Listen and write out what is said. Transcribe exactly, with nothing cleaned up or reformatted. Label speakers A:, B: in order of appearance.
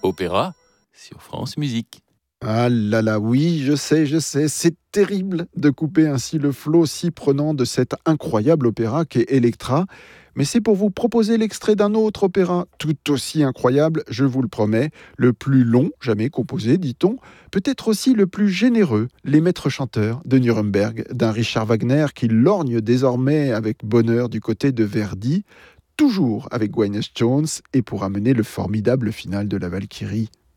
A: Opéra sur France Musique.
B: Ah là là, oui, je sais, je sais, c'est terrible de couper ainsi le flot si prenant de cet incroyable opéra qu'est Elektra. Mais c'est pour vous proposer l'extrait d'un autre opéra, tout aussi incroyable, je vous le promets, le plus long jamais composé, dit-on, peut-être aussi le plus généreux, Les Maîtres chanteurs de Nuremberg, d'un Richard Wagner qui lorgne désormais avec bonheur du côté de Verdi, toujours avec Gwyneth Jones et pour amener le formidable final de la Valkyrie.